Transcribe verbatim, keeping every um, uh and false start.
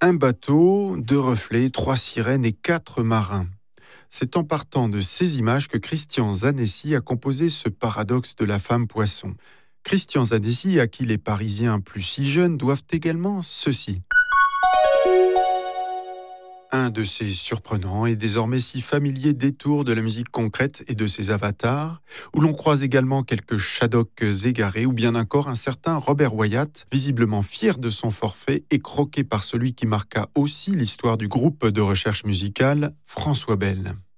Un bateau, deux reflets, trois sirènes et quatre marins. C'est en partant de ces images que Christian Zanessi a composé ce paradoxe de la femme poisson. Christian Zanessi, à qui les Parisiens plus si jeunes doivent également ceci. Un de ces surprenants et désormais si familiers détours de la musique concrète et de ses avatars, où l'on croise également quelques Shaddocks égarés ou bien encore un certain Robert Wyatt, visiblement fier de son forfait et croqué par celui qui marqua aussi l'histoire du groupe de recherche musicale, François Bell.